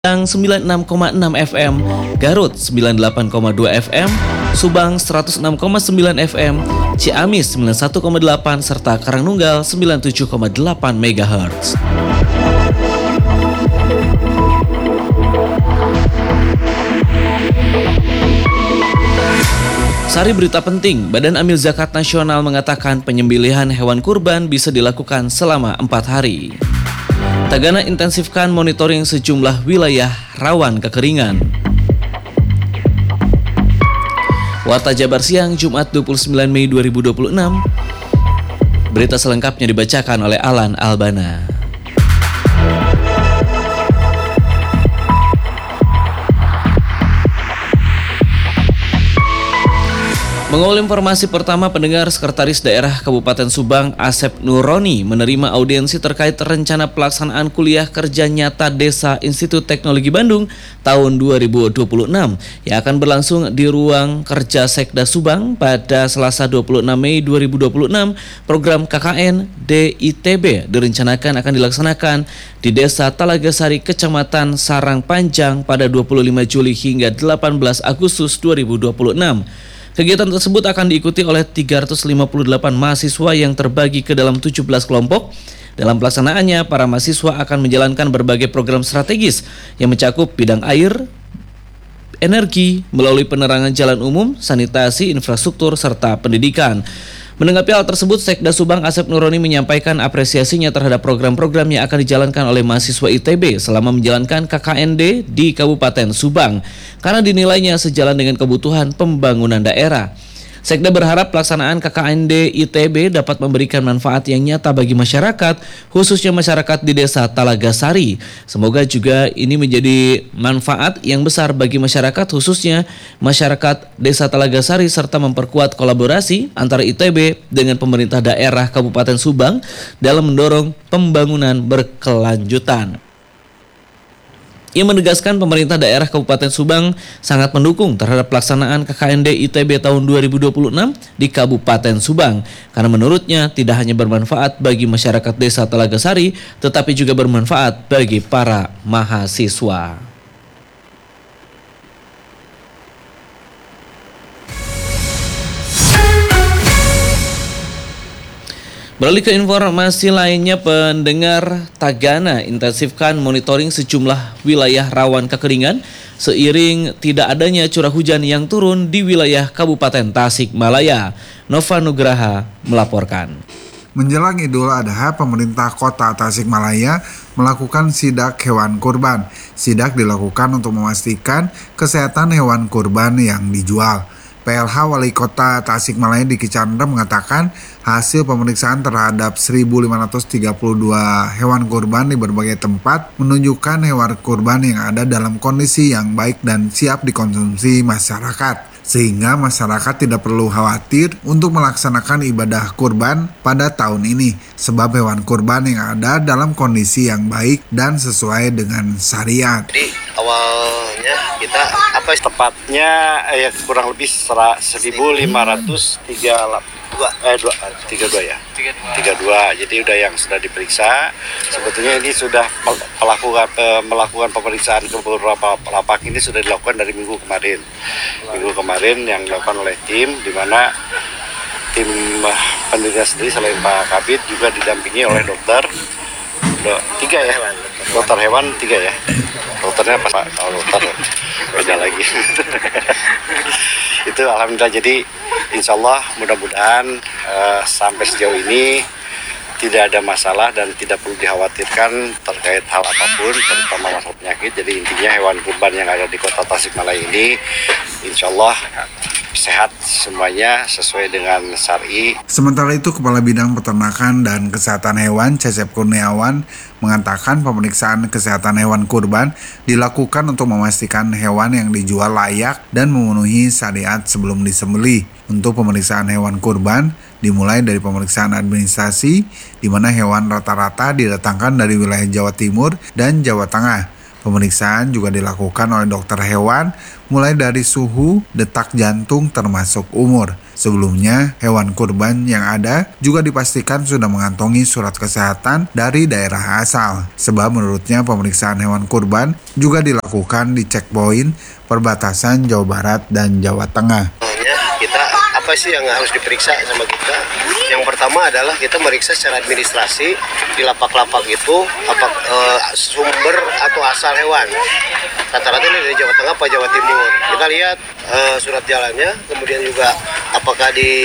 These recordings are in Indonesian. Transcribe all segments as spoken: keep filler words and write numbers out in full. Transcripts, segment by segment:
sembilan puluh enam koma enam F M, Garut sembilan puluh delapan koma dua F M, Subang seratus enam koma sembilan F M, Ciamis sembilan puluh satu koma delapan, serta Karangnunggal sembilan puluh tujuh koma delapan megahertz. Sari berita penting, Badan Amil Zakat Nasional mengatakan penyembelihan hewan kurban bisa dilakukan selama empat hari. Tagana intensifkan monitoring sejumlah wilayah rawan kekeringan. Warta Jabar Siang, Jumat dua puluh sembilan Mei dua ribu dua puluh enam. Berita selengkapnya dibacakan oleh Alan Albana. Mengawali informasi pertama, pendengar, Sekretaris Daerah Kabupaten Subang Asep Nuroni menerima audiensi terkait rencana pelaksanaan kuliah kerja nyata Desa Institut Teknologi Bandung tahun dua ribu dua puluh enam yang akan berlangsung di ruang kerja Sekda Subang pada Selasa dua puluh enam Mei dua ribu dua puluh enam. Program K K N D I T B direncanakan akan dilaksanakan di Desa Talagasari, Kecamatan Sarang Panjang pada dua puluh lima Juli hingga delapan belas Agustus dua ribu dua puluh enam. Kegiatan tersebut akan diikuti oleh tiga ratus lima puluh delapan mahasiswa yang terbagi ke dalam tujuh belas kelompok. Dalam pelaksanaannya, para mahasiswa akan menjalankan berbagai program strategis yang mencakup bidang air, energi, melalui penerangan jalan umum, sanitasi, infrastruktur, serta pendidikan. Menanggapi hal tersebut, Sekda Subang Asep Nuroni menyampaikan apresiasinya terhadap program-program yang akan dijalankan oleh mahasiswa I T B selama menjalankan K K N D di Kabupaten Subang, karena dinilainya sejalan dengan kebutuhan pembangunan daerah. Sekda berharap pelaksanaan K K N D I T B dapat memberikan manfaat yang nyata bagi masyarakat, khususnya masyarakat di Desa Talagasari. Semoga juga ini menjadi manfaat yang besar bagi masyarakat, khususnya masyarakat Desa Talagasari, serta memperkuat kolaborasi antara I T B dengan pemerintah daerah Kabupaten Subang dalam mendorong pembangunan berkelanjutan. Ia menegaskan pemerintah daerah Kabupaten Subang sangat mendukung terhadap pelaksanaan K K N D I T B tahun dua ribu dua puluh enam di Kabupaten Subang, karena menurutnya tidak hanya bermanfaat bagi masyarakat Desa Talagasari, tetapi juga bermanfaat bagi para mahasiswa. Beralih ke informasi lainnya, pendengar, Tagana intensifkan monitoring sejumlah wilayah rawan kekeringan seiring tidak adanya curah hujan yang turun di wilayah Kabupaten Tasikmalaya. Nova Nugraha melaporkan. Menjelang Idul Adha, pemerintah kota Tasikmalaya melakukan sidak hewan kurban. Sidak dilakukan untuk memastikan kesehatan hewan kurban yang dijual. P L H Wali Kota Tasikmalaya Diki Chandra mengatakan hasil pemeriksaan terhadap seribu lima ratus tiga puluh dua hewan kurban di berbagai tempat menunjukkan hewan kurban yang ada dalam kondisi yang baik dan siap dikonsumsi masyarakat. Sehingga masyarakat tidak perlu khawatir untuk melaksanakan ibadah kurban pada tahun ini, sebab hewan kurban yang ada dalam kondisi yang baik dan sesuai dengan syariat. Jadi awalnya kita apa tepatnya ya kurang lebih seribu lima ratus tiga puluh dua ya tiga puluh dua, jadi udah yang sudah diperiksa. Sebetulnya ini sudah melakukan melakukan pemeriksaan ke beberapa lapak, ini sudah dilakukan dari minggu kemarin minggu kemarin yang dilakukan oleh tim, di mana tim penelitian sendiri selain Pak Kabid juga didampingi oleh dokter do, tiga ya dokter hewan tiga ya dokternya Pak, kalau dokter beda lagi. Itu alhamdulillah, jadi insya Allah mudah-mudahan uh, sampai sejauh ini tidak ada masalah dan tidak perlu dikhawatirkan terkait hal apapun, terutama masalah penyakit. Jadi intinya hewan kurban yang ada di kota Tasikmalaya ini insya Allah sehat semuanya sesuai dengan syar'i. Sementara itu, Kepala Bidang Peternakan dan Kesehatan Hewan Cecep Kurniawan mengatakan pemeriksaan kesehatan hewan kurban dilakukan untuk memastikan hewan yang dijual layak dan memenuhi syariat sebelum disembelih. Untuk pemeriksaan hewan kurban dimulai dari pemeriksaan administrasi, di mana hewan rata-rata didatangkan dari wilayah Jawa Timur dan Jawa Tengah. Pemeriksaan juga dilakukan oleh dokter hewan mulai dari suhu, detak jantung termasuk umur. Sebelumnya, hewan kurban yang ada juga dipastikan sudah mengantongi surat kesehatan dari daerah asal. Sebab menurutnya pemeriksaan hewan kurban juga dilakukan di checkpoint perbatasan Jawa Barat dan Jawa Tengah. Kita apa sih yang harus diperiksa sama kita? Yang pertama adalah kita meriksa secara administrasi di lapak-lapak itu apa e, sumber atau asal hewan. Rata-rata ini dari Jawa Tengah apa Jawa Timur. Kita lihat e, surat jalannya, kemudian juga apakah di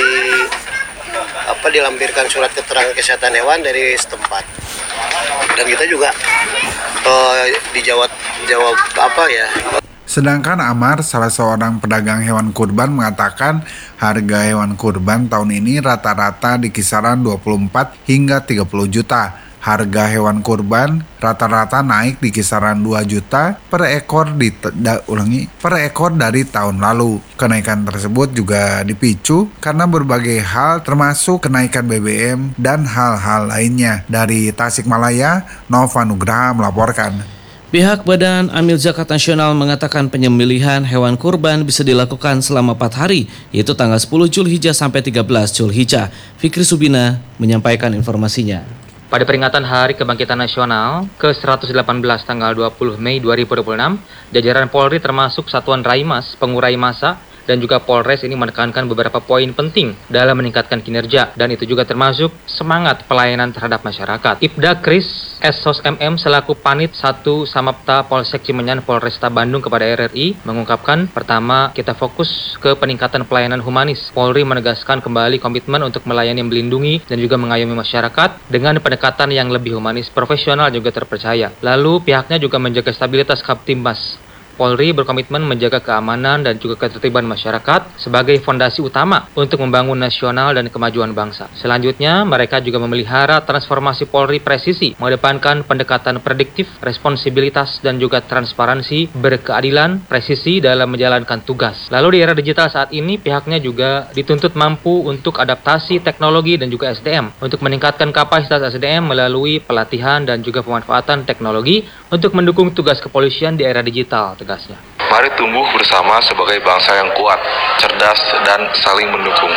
apa dilampirkan surat keterangan kesehatan hewan dari setempat. Dan kita juga e, dijawab jawab apa ya? Sedangkan Amar, salah seorang pedagang hewan kurban, mengatakan harga hewan kurban tahun ini rata-rata di kisaran dua puluh empat hingga tiga puluh juta. Harga hewan kurban rata-rata naik di kisaran dua juta per ekor di da, ulangi per ekor dari tahun lalu. Kenaikan tersebut juga dipicu karena berbagai hal termasuk kenaikan B B M dan hal-hal lainnya. Dari Tasikmalaya, Nova Nugraha melaporkan. Pihak Badan Amil Zakat Nasional mengatakan penyembelihan hewan kurban bisa dilakukan selama empat hari, yaitu tanggal sepuluh Zulhijjah sampai tiga belas Zulhijjah. Fikri Subina menyampaikan informasinya. Pada peringatan Hari Kebangkitan Nasional ke seratus delapan belas tanggal dua puluh Mei dua ribu dua puluh enam, jajaran Polri termasuk Satuan Raimas, Pengurai Massa, dan juga Polres ini menekankan beberapa poin penting dalam meningkatkan kinerja, dan itu juga termasuk semangat pelayanan terhadap masyarakat. Ibda Kris S O S M M selaku Panit satu Samapta Polsek Cimenyan Polresta Bandung kepada R R I mengungkapkan, pertama, kita fokus ke peningkatan pelayanan humanis. Polri menegaskan kembali komitmen untuk melayani, melindungi, dan juga mengayomi masyarakat dengan pendekatan yang lebih humanis, profesional, juga terpercaya. Lalu pihaknya juga menjaga stabilitas Kaptimas. Polri berkomitmen menjaga keamanan dan juga ketertiban masyarakat sebagai fondasi utama untuk membangun nasional dan kemajuan bangsa. Selanjutnya, mereka juga memelihara transformasi Polri presisi, mengedepankan pendekatan prediktif, responsibilitas, dan juga transparansi, berkeadilan, presisi dalam menjalankan tugas. Lalu di era digital saat ini, pihaknya juga dituntut mampu untuk adaptasi teknologi dan juga S D M, untuk meningkatkan kapasitas S D M melalui pelatihan dan juga pemanfaatan teknologi untuk mendukung tugas kepolisian di era digital. Tegasnya. Mari tumbuh bersama sebagai bangsa yang kuat, cerdas, dan saling mendukung.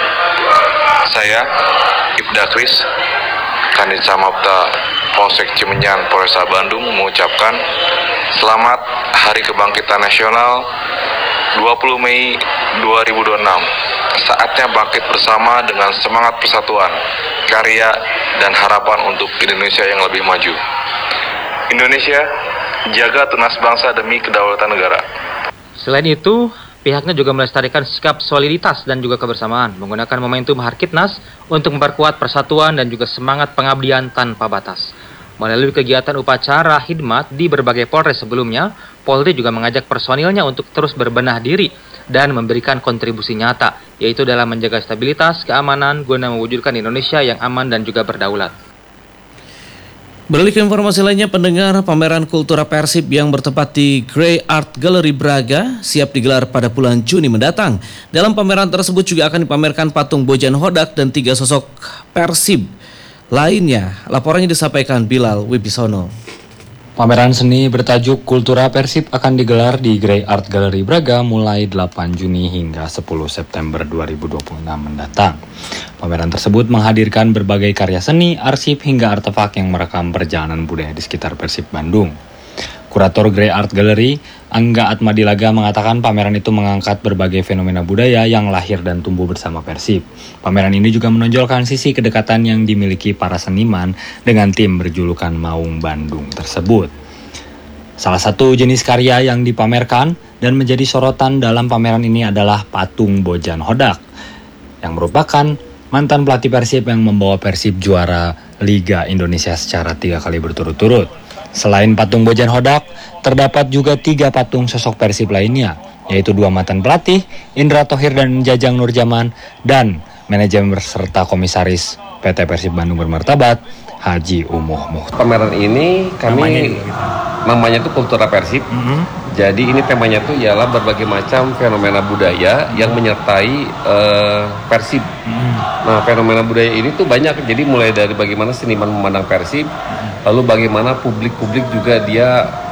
Saya, Ibda Kris, Kanit Samapta Polsek Cimenyan Polresta Bandung mengucapkan selamat Hari Kebangkitan Nasional dua puluh Mei dua ribu dua puluh enam. Saatnya bangkit bersama dengan semangat persatuan, karya, dan harapan untuk Indonesia yang lebih maju. Indonesia, jaga tunas bangsa demi kedaulatan negara. Selain itu, pihaknya juga melestarikan sikap soliditas dan juga kebersamaan, menggunakan momentum Harkitnas untuk memperkuat persatuan dan juga semangat pengabdian tanpa batas. Melalui kegiatan upacara khidmat di berbagai Polres sebelumnya, Polri juga mengajak personilnya untuk terus berbenah diri dan memberikan kontribusi nyata, yaitu dalam menjaga stabilitas, keamanan, guna mewujudkan Indonesia yang aman dan juga berdaulat. Beralih ke informasi lainnya, pendengar, pameran Kultura Persib yang bertempat di Grey Art Gallery Braga siap digelar pada bulan Juni mendatang. Dalam pameran tersebut juga akan dipamerkan patung Bojan Hodak dan tiga sosok Persib lainnya. Laporannya disampaikan Bilal Wibisono. Pameran seni bertajuk Kultura Persib akan digelar di Grey Art Gallery Braga mulai delapan Juni hingga sepuluh September dua ribu dua puluh enam mendatang. Pameran tersebut menghadirkan berbagai karya seni, arsip, hingga artefak yang merekam perjalanan budaya di sekitar Persib Bandung. Kurator Grey Art Gallery, Angga Atmadilaga, mengatakan pameran itu mengangkat berbagai fenomena budaya yang lahir dan tumbuh bersama Persib. Pameran ini juga menonjolkan sisi kedekatan yang dimiliki para seniman dengan tim berjulukan Maung Bandung tersebut. Salah satu jenis karya yang dipamerkan dan menjadi sorotan dalam pameran ini adalah patung Bojan Hodak, yang merupakan mantan pelatih Persib yang membawa Persib juara Liga Indonesia secara tiga kali berturut-turut. Selain patung Bojan Hodak, terdapat juga tiga patung sosok Persib lainnya, yaitu dua mantan pelatih, Indra Thohir dan Jajang Nurjaman, dan manajemen serta komisaris P T Persib Bandung Bermartabat, Haji Umuh Muhtar. Pameran ini kami namanya itu Kultura Persib. Mm-hmm. Jadi ini temanya itu ialah berbagai macam fenomena budaya yang menyertai uh, Persib. Mm-hmm. Nah, fenomena budaya ini tuh banyak. Jadi mulai dari bagaimana seniman memandang Persib, mm-hmm. lalu bagaimana publik-publik juga dia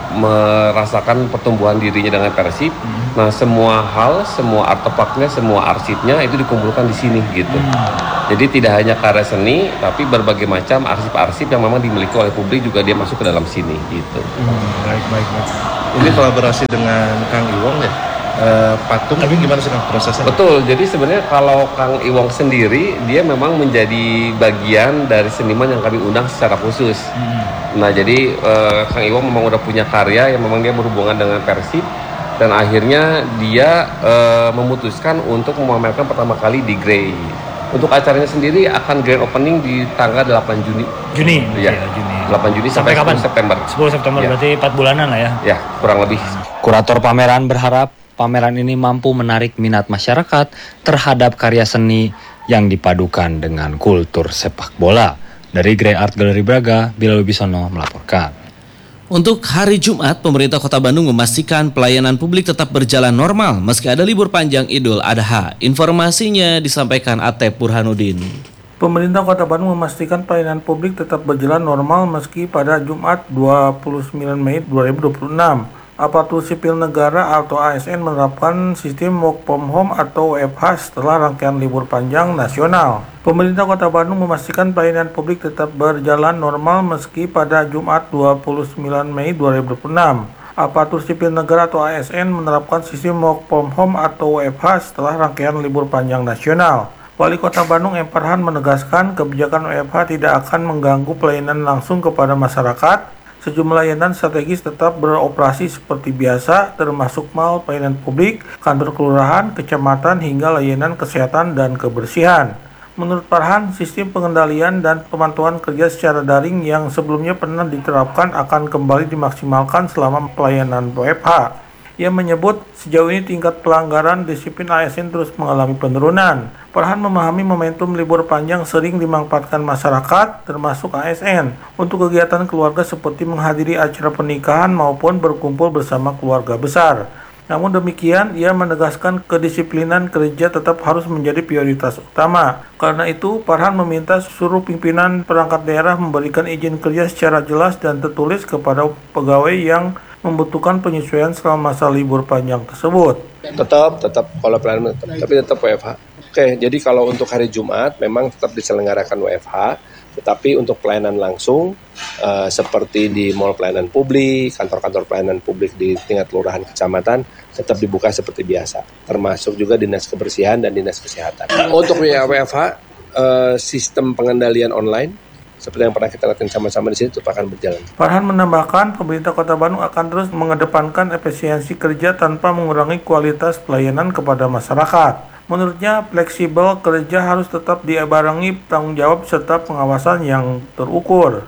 merasakan pertumbuhan dirinya dengan Persib. Hmm. Nah, semua hal, semua artefaknya, semua arsipnya itu dikumpulkan di sini gitu. Hmm. Jadi tidak hanya karya seni, tapi berbagai macam arsip-arsip yang memang dimiliki oleh publik juga dia masuk ke dalam sini gitu. Hmm, baik, baik, baik. Ini kolaborasi dengan Kang Iwong ya? Uh, patung, tapi gimana sih prosesnya? Betul, jadi sebenarnya kalau Kang Iwong sendiri, dia memang menjadi bagian dari seniman yang kami undang secara khusus. Hmm. Nah, jadi uh, Kang Iwong memang udah punya karya yang memang dia berhubungan dengan Persib, dan akhirnya dia uh, memutuskan untuk memamerkan pertama kali di Grey. Untuk acaranya sendiri akan grand opening di tanggal delapan Juni. Juni? Ya, ya Juni. delapan Juni sampai, sampai sepuluh September. sepuluh September, ya. Berarti empat bulanan lah ya? Ya, kurang lebih. Kurator pameran berharap pameran ini mampu menarik minat masyarakat terhadap karya seni yang dipadukan dengan kultur sepak bola. Dari Grey Art Gallery Braga, Bilal Wibisono melaporkan. Untuk hari Jumat, pemerintah Kota Bandung memastikan pelayanan publik tetap berjalan normal meski ada libur panjang Idul Adha. Informasinya disampaikan Atep Burhanuddin. Pemerintah Kota Bandung memastikan pelayanan publik tetap berjalan normal meski pada Jumat dua puluh sembilan Mei dua ribu dua puluh enam. Aparatur sipil negara atau A S N menerapkan sistem work from home atau W F H setelah rangkaian libur panjang nasional. Pemerintah Kota Bandung memastikan pelayanan publik tetap berjalan normal meski pada Jumat dua puluh sembilan Mei dua ribu dua puluh enam. Aparatur sipil negara atau A S N menerapkan sistem work from home atau W F H setelah rangkaian libur panjang nasional. Wali Kota Bandung M. Farhan menegaskan kebijakan W F H tidak akan mengganggu pelayanan langsung kepada masyarakat. Sejumlah layanan strategis tetap beroperasi seperti biasa, termasuk mal, pelayanan publik, kantor kelurahan, kecamatan, hingga layanan kesehatan dan kebersihan. Menurut Farhan, sistem pengendalian dan pemantauan kerja secara daring yang sebelumnya pernah diterapkan akan kembali dimaksimalkan selama pelayanan W F H. Ia menyebut sejauh ini tingkat pelanggaran disiplin A S N terus mengalami penurunan. Farhan memahami momentum libur panjang sering dimanfaatkan masyarakat, termasuk A S N, untuk kegiatan keluarga seperti menghadiri acara pernikahan maupun berkumpul bersama keluarga besar. Namun demikian, ia menegaskan kedisiplinan kerja tetap harus menjadi prioritas utama. Karena itu, Farhan meminta seluruh pimpinan perangkat daerah memberikan izin kerja secara jelas dan tertulis kepada pegawai yang membutuhkan penyesuaian selama masa libur panjang tersebut. Tetap, tetap kalau pelayanan tetap, tapi tetap W F H. Oke, jadi kalau untuk hari Jumat memang tetap diselenggarakan W F H, tetapi untuk pelayanan langsung uh, seperti di mal pelayanan publik, kantor-kantor pelayanan publik di tingkat kelurahan kecamatan tetap dibuka seperti biasa, termasuk juga dinas kebersihan dan dinas kesehatan. Untuk W F H, uh, sistem pengendalian online seperti yang pernah kita lakukan sama-sama di sini tetap akan berjalan. Farhan menambahkan, pemerintah Kota Bandung akan terus mengedepankan efisiensi kerja tanpa mengurangi kualitas pelayanan kepada masyarakat. Menurutnya, fleksibel kerja harus tetap dibarengi tanggung jawab serta pengawasan yang terukur.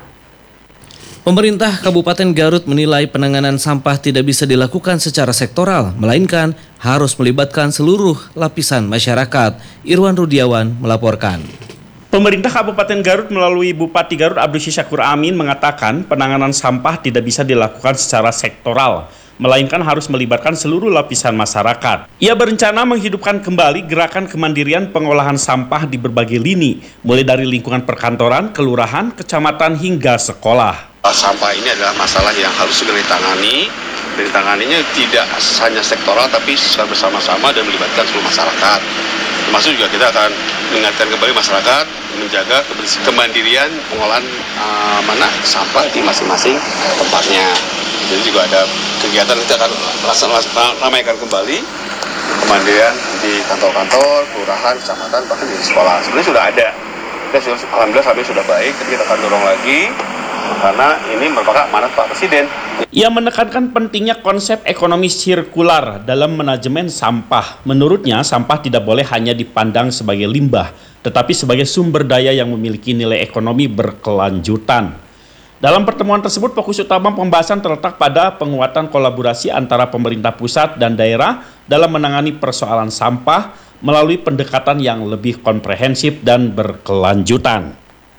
Pemerintah Kabupaten Garut menilai penanganan sampah tidak bisa dilakukan secara sektoral, melainkan harus melibatkan seluruh lapisan masyarakat. Irwan Rudiawan melaporkan. Pemerintah Kabupaten Garut melalui Bupati Garut Abdul Syakur Amin mengatakan penanganan sampah tidak bisa dilakukan secara sektoral, melainkan harus melibatkan seluruh lapisan masyarakat. Ia berencana menghidupkan kembali gerakan kemandirian pengolahan sampah di berbagai lini, mulai dari lingkungan perkantoran, kelurahan, kecamatan, hingga sekolah. Sampah ini adalah masalah yang harus segera ditangani. Dan ditanganinya tidak hanya sektoral, tapi secara bersama-sama dan melibatkan seluruh masyarakat. Termasuk juga kita akan mengingatkan kembali masyarakat menjaga kemandirian pengolahan uh, mana sampah di masing-masing tempatnya. Jadi juga ada kegiatan kita akan ramaikan kembali kemandirian di kantor-kantor, kelurahan, kecamatan, bahkan di sekolah. Sebenarnya sudah ada. Kita sudah, alhamdulillah sampai sudah baik, tapi kita akan dorong lagi karena ini merupakan amanat Pak Presiden. Ia menekankan pentingnya konsep ekonomi sirkular dalam manajemen sampah. Menurutnya, sampah tidak boleh hanya dipandang sebagai limbah, tetapi sebagai sumber daya yang memiliki nilai ekonomi berkelanjutan. Dalam pertemuan tersebut, fokus utama pembahasan terletak pada penguatan kolaborasi antara pemerintah pusat dan daerah dalam menangani persoalan sampah melalui pendekatan yang lebih komprehensif dan berkelanjutan.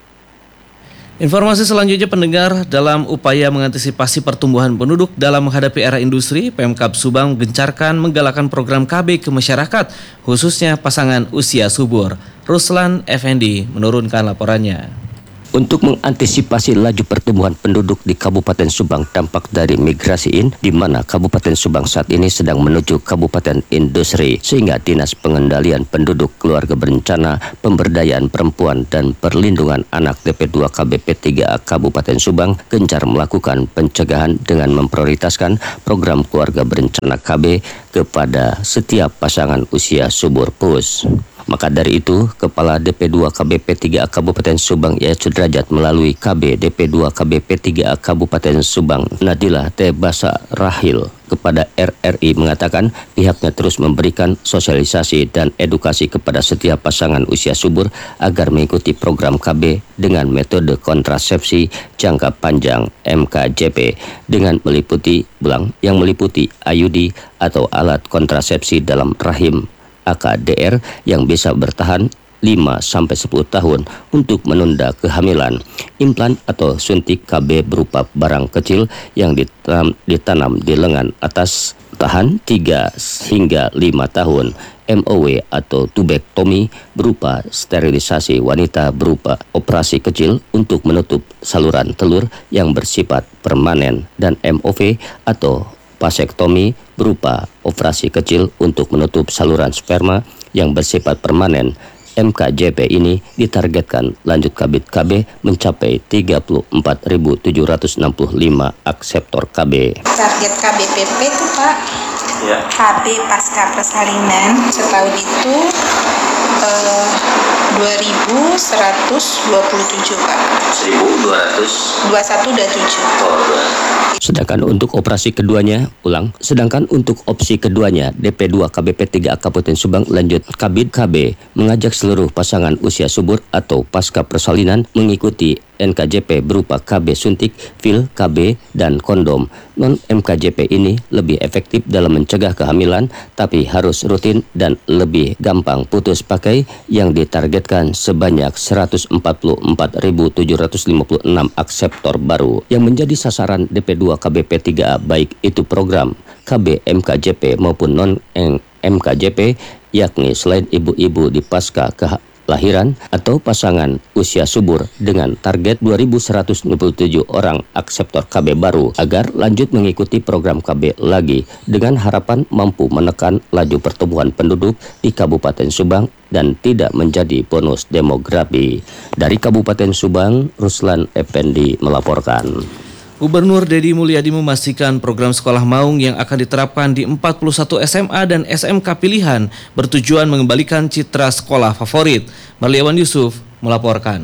Informasi selanjutnya pendengar, dalam upaya mengantisipasi pertumbuhan penduduk dalam menghadapi era industri, Pemkab Subang gencarkan menggalakkan program K B ke masyarakat, khususnya pasangan usia subur. Ruslan Effendi menurunkan laporannya. Untuk mengantisipasi laju pertumbuhan penduduk di Kabupaten Subang dampak dari migrasi in, di mana Kabupaten Subang saat ini sedang menuju Kabupaten Industri, sehingga Dinas Pengendalian Penduduk Keluarga Berencana, Pemberdayaan Perempuan dan Perlindungan Anak D P dua K B P tiga A Kabupaten Subang gencar melakukan pencegahan dengan memprioritaskan program Keluarga Berencana K B kepada setiap pasangan usia subur pus. Maka dari itu, Kepala D P dua K B P tiga A Kabupaten Subang Yayat Sudrajat melalui K B D P dua K B P tiga A Kabupaten Subang Nadila T. Basa Rahil kepada R R I mengatakan pihaknya terus memberikan sosialisasi dan edukasi kepada setiap pasangan usia subur agar mengikuti program K B dengan metode kontrasepsi jangka panjang M K J P dengan meliputi belang yang meliputi I U D atau alat kontrasepsi dalam rahim A K D R yang bisa bertahan lima sampai sepuluh tahun untuk menunda kehamilan, implan atau suntik K B berupa barang kecil yang ditanam, ditanam di lengan atas tahan tiga hingga lima tahun, M O W atau tubektomi berupa sterilisasi wanita berupa operasi kecil untuk menutup saluran telur yang bersifat permanen, dan M O V atau vasektomi berupa operasi kecil untuk menutup saluran sperma yang bersifat permanen. M K J P ini ditargetkan lanjut kabit K B mencapai tiga puluh empat ribu tujuh ratus enam puluh lima akseptor K B. Target K B P P itu Pak, ya. K B pasca persalinan setahun itu eh, dua ribu seratus dua puluh tujuh Pak. seribu dua ratus dua puluh satu dan tujuh. Oh, Sedangkan untuk operasi keduanya, ulang, sedangkan untuk opsi keduanya, D P dua K B P tiga A Kabupaten Subang lanjut Kabid K B mengajak seluruh pasangan usia subur atau pasca persalinan mengikuti N K J P berupa K B suntik, pil, K B, dan kondom. Non M K J P ini lebih efektif dalam mencegah kehamilan, tapi harus rutin dan lebih gampang putus pakai yang ditargetkan sebanyak seratus empat puluh empat ribu tujuh ratus lima puluh enam akseptor baru yang menjadi sasaran D P dua K B P tiga A, baik itu program K B M K J P maupun non M K J P, yakni selain ibu-ibu di pasca kelahiran atau pasangan usia subur dengan target dua ribu seratus dua puluh tujuh orang akseptor K B baru agar lanjut mengikuti program K B lagi dengan harapan mampu menekan laju pertumbuhan penduduk di Kabupaten Subang dan tidak menjadi bonus demografi. Dari Kabupaten Subang, Ruslan Effendi melaporkan. Gubernur Deddy Mulyadi memastikan program sekolah maung yang akan diterapkan di empat puluh satu S M A dan S M K pilihan bertujuan mengembalikan citra sekolah favorit. Marliawan Yusuf melaporkan.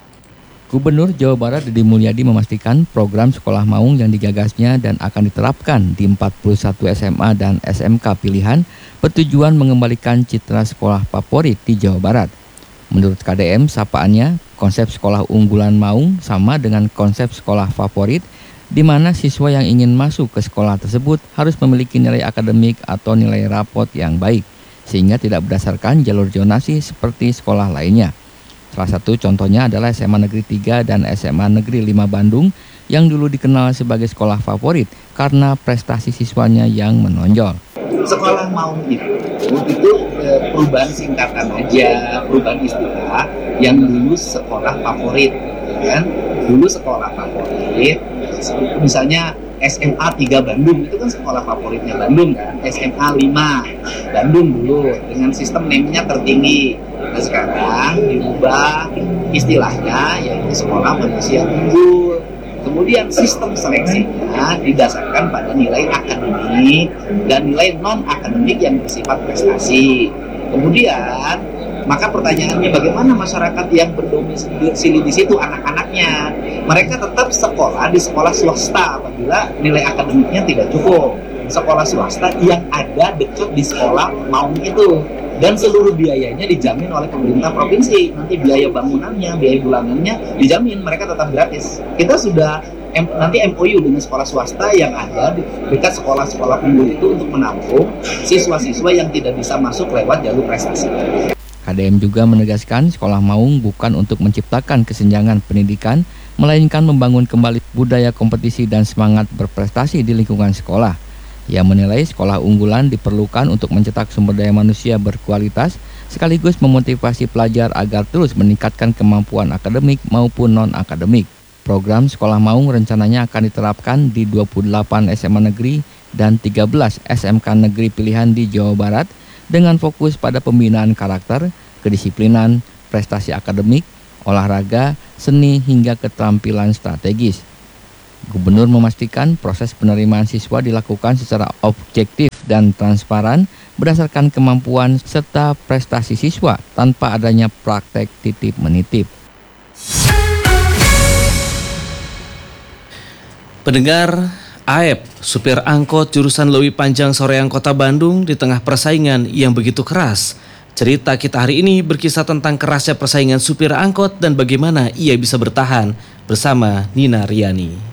Gubernur Jawa Barat Deddy Mulyadi memastikan program sekolah maung yang digagasnya dan akan diterapkan di empat puluh satu S M A dan S M K pilihan bertujuan mengembalikan citra sekolah favorit di Jawa Barat. Menurut K D M, sapaannya, konsep sekolah unggulan maung sama dengan konsep sekolah favorit, di mana siswa yang ingin masuk ke sekolah tersebut harus memiliki nilai akademik atau nilai rapot yang baik, sehingga tidak berdasarkan jalur zonasi seperti sekolah lainnya. Salah satu contohnya adalah S M A Negeri tiga dan S M A Negeri lima Bandung yang dulu dikenal sebagai sekolah favorit karena prestasi siswanya yang menonjol. Sekolah maung itu, itu e, perubahan singkatan aja, perubahan istilah yang dulu sekolah favorit, kan? Dulu sekolah favorit, misalnya S M A tiga Bandung itu kan sekolah favoritnya Bandung kan, S M A lima Bandung dulu dengan sistem name-nya tertinggi. Nah sekarang diubah istilahnya yaitu sekolah manusia unggul. Kemudian sistem seleksinya didasarkan pada nilai akademik dan nilai non-akademik yang bersifat prestasi. Kemudian, maka pertanyaannya bagaimana masyarakat yang berdomisili di situ anak-anaknya? Mereka tetap sekolah di sekolah swasta apabila nilai akademiknya tidak cukup. Sekolah swasta yang ada dekat di sekolah maung itu. Dan seluruh biayanya dijamin oleh pemerintah provinsi. Nanti biaya bangunannya, biaya bulanannya dijamin, mereka tetap gratis. Kita sudah M, nanti M O U dengan sekolah swasta yang ada di dekat sekolah-sekolah unggul itu untuk menampung siswa-siswa yang tidak bisa masuk lewat jalur prestasi. K D M juga menegaskan sekolah maung bukan untuk menciptakan kesenjangan pendidikan, melainkan membangun kembali budaya kompetisi dan semangat berprestasi di lingkungan sekolah. Ia menilai sekolah unggulan diperlukan untuk mencetak sumber daya manusia berkualitas sekaligus memotivasi pelajar agar terus meningkatkan kemampuan akademik maupun non-akademik. Program Sekolah Maung rencananya akan diterapkan di dua puluh delapan S M A negeri dan tiga belas S M K negeri pilihan di Jawa Barat dengan fokus pada pembinaan karakter, kedisiplinan, prestasi akademik, olahraga, seni hingga keterampilan strategis. Gubernur memastikan proses penerimaan siswa dilakukan secara objektif dan transparan berdasarkan kemampuan serta prestasi siswa tanpa adanya praktek titip menitip. Pendengar, Aep, supir angkot jurusan Lewi Panjang Soreang Kota Bandung di tengah persaingan yang begitu keras. Cerita kita hari ini berkisah tentang kerasnya persaingan supir angkot dan bagaimana ia bisa bertahan bersama Nina Riani.